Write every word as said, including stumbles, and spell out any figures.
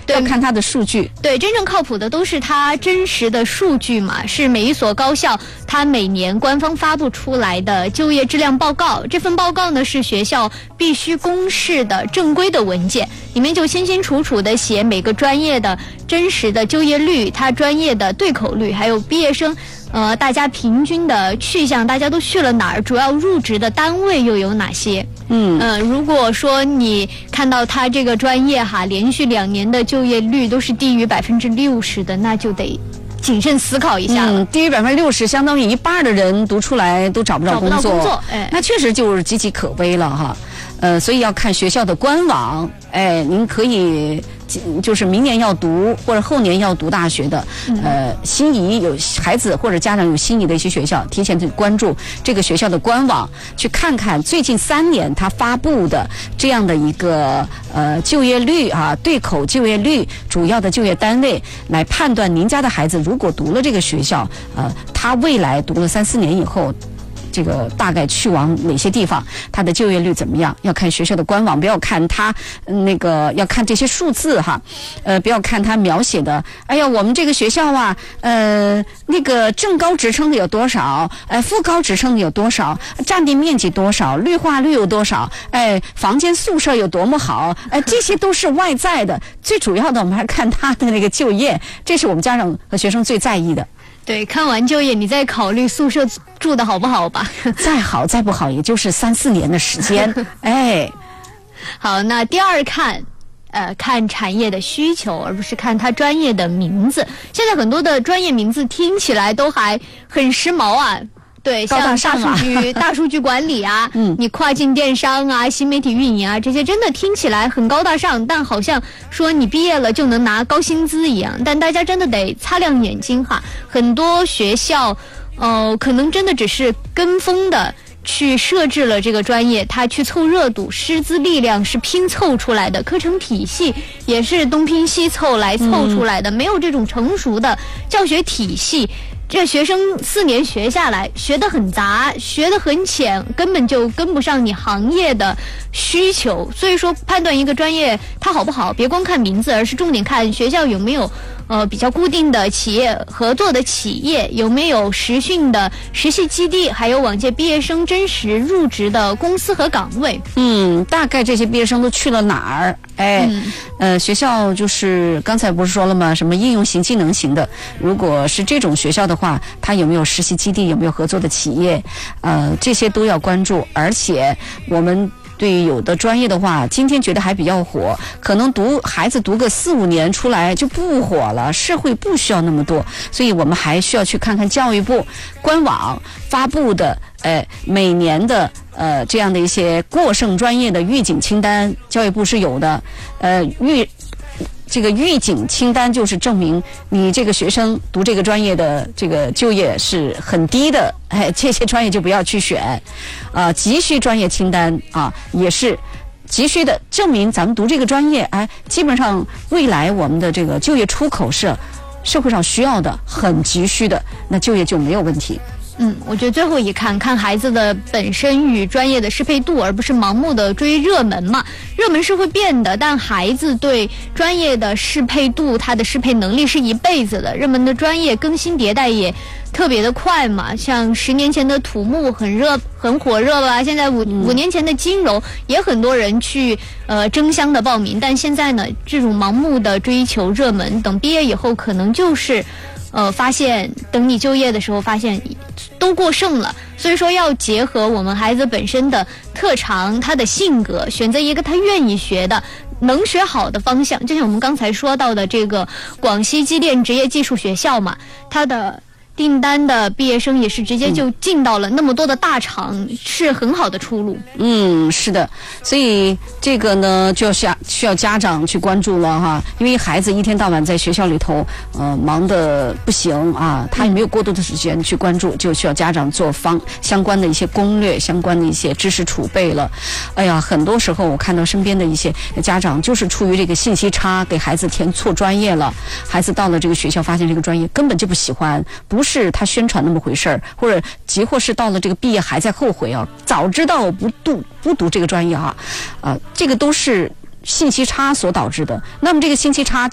要看它的数据。 对，真正靠谱的都是它真实的数据嘛，是每一所高校它每年官方发布出来的就业质量报告。这份报告呢是学校必须公示的正规的文件，里面就清清楚楚的写每个专业的真实的就业率，它专业的对口率，还有毕业生呃，大家平均的去向，大家都去了哪儿，主要入职的单位又有哪些。 嗯呃，如果说你看到他这个专业哈，连续两年的就业率都是低于百分之六十的，那就得谨慎思考一下了。 嗯，低于百分之六十，相当于一半的人读出来都找不着工作， 找不到工作，哎， 那确实就是岌岌可危了哈。呃，所以要看学校的官网，哎，您可以就是明年要读或者后年要读大学的，呃，心仪有孩子或者家长有心仪的一些学校，提前去关注这个学校的官网，去看看最近三年它发布的这样的一个呃就业率啊，对口就业率，主要的就业单位，来判断您家的孩子如果读了这个学校，呃，他未来读了三四年以后，这个大概去往哪些地方，它的就业率怎么样？要看学校的官网，不要看它那个，要看这些数字哈，呃，不要看它描写的。哎呀，我们这个学校啊，呃，那个正高职称的有多少？呃，副高职称的有多少？占地面积多少？绿化率有多少？哎，房间宿舍有多么好？哎，这些都是外在的。最主要的，我们还看他的那个就业，这是我们家长和学生最在意的。 对，看完就业，你再考虑宿舍住的好不好吧。 再好再不好，也就是三四年的时间。哎， 好，那第二看，呃，看产业的需求，而不是看它专业的名字。现在很多的专业名字听起来都还很时髦啊。对，像大数据、大数据管理啊，嗯，你跨境电商啊、新媒体运营啊，这些真的听起来很高大上，但好像说你毕业了就能拿高薪资一样。但大家真的得擦亮眼睛哈，很多学校，呃，可能真的只是跟风的去设置了这个专业，它去凑热度，师资力量是拼凑出来的，课程体系也是东拼西凑来凑出来的，嗯、没有这种成熟的教学体系。这学生四年学下来，学得很杂，学得很浅，根本就跟不上你行业的需求。所以说，判断一个专业它好不好，别光看名字，而是重点看学校有没有呃比较固定的企业合作的企业，有没有实训的实习基地，还有往届毕业生真实入职的公司和岗位。嗯， 大概这些毕业生都去了哪儿？哎，嗯、呃，学校就是刚才不是说了吗？什么应用型、技能型的，如果是这种学校的话，它有没有实习基地，有没有合作的企业，呃，这些都要关注。而且我们对于有的专业的话，今天觉得还比较火，可能读孩子读个四五年出来就不火了，社会不需要那么多，所以我们还需要去看看教育部官网发布的，呃，每年的呃这样的一些过剩专业的预警清单，教育部是有的，呃预。这个预警清单就是证明你这个学生读这个专业的这个就业是很低的，哎，这些专业就不要去选。啊、呃，急需专业清单啊，也是急需的，证明咱们读这个专业，哎，基本上未来我们的这个就业出口是社会上需要的，很急需的，那就业就没有问题。 嗯，我觉得最后一看看孩子的本身与专业的适配度，而不是盲目的追热门嘛。热门是会变的，但孩子对专业的适配度，他的适配能力是一辈子的。热门的专业更新迭代也特别的快嘛，像十年前的土木很热很火热吧，现在五、嗯、五年前的金融也很多人去呃争相的报名，但现在呢，这种盲目的追求热门，等毕业以后可能就是呃发现等你就业的时候发现都过剩了。所以说要结合我们孩子本身的特长，他的性格，选择一个他愿意学的能学好的方向。就像我们刚才说到的这个广西机电职业技术学校嘛，它的订单的毕业生也是直接就进到了那么多的大厂，嗯、是很好的出路。 嗯，是的，所以这个呢就需要需要家长去关注了哈，因为孩子一天到晚在学校里头，呃，忙得不行啊，他也没有过多的时间去关注，就需要家长做方相关的一些攻略，相关的一些知识储备了。哎呀，很多时候我看到身边的一些家长就是出于这个信息差，给孩子填错专业了，孩子到了这个学校发现这个专业根本就不喜欢，不是他宣传那么回事儿，或者即或是到了这个毕业还在后悔啊，早知道不读不读这个专业啊，啊、呃，这个都是信息差所导致的。那么这个信息差